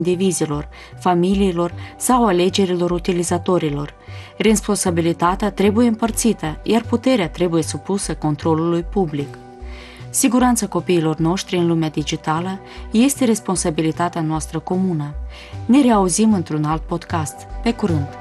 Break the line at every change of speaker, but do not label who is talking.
indivizilor, familiilor sau alegerilor utilizatorilor. Responsabilitatea trebuie împărțită, iar puterea trebuie supusă controlului public. Siguranța copiilor noștri în lumea digitală este responsabilitatea noastră comună. Ne reauzim într-un alt podcast. Pe curând!